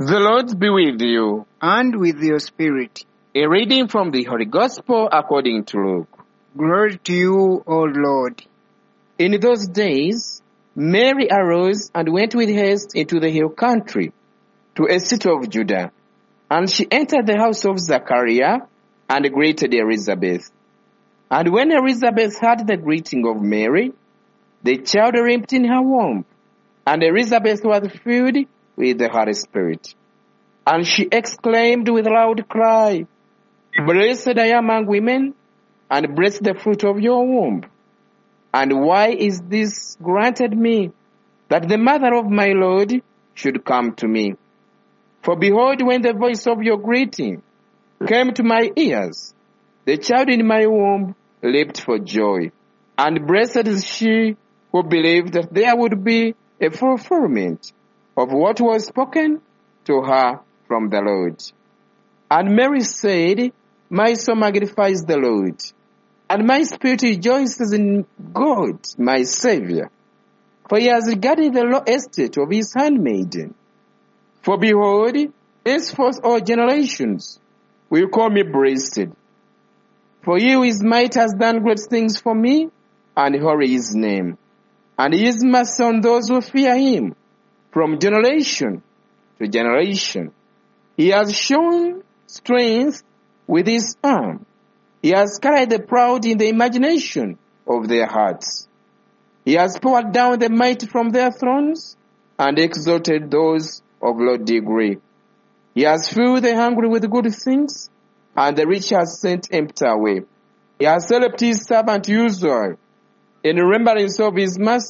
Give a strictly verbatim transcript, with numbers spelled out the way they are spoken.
The Lord be with you. And with your spirit. A reading from the Holy Gospel according to Luke. Glory to you, O Lord. In those days, Mary arose and went with haste into the hill country, to a city of Judah. And she entered the house of Zachariah and greeted Elizabeth. And when Elizabeth heard the greeting of Mary, the child leaped in her womb, and Elizabeth was filled with the Holy Spirit. And she exclaimed with a loud cry, Blessed are you among women, and blessed the fruit of your womb. And why is this granted me, that the mother of my Lord should come to me? For behold, when the voice of your greeting came to my ears, the child in my womb leaped for joy. And blessed is she who believed that there would be a fulfillment of what was spoken to her from the Lord. And Mary said, My soul magnifies the Lord, and my spirit rejoices in God, my Savior, for he has regarded the low estate of his handmaiden. For behold, henceforth all generations will call me blessed. For he who is mighty has done great things for me, and holy is his name. And he is mercy on those who fear him, from generation to generation. He has shown strength with his arm. He has carried the proud in the imagination of their hearts. He has poured down the mighty from their thrones, and exalted those of low degree. He has filled the hungry with good things, and the rich has sent empty away. He has helped his servant Israel in remembrance of his mercy,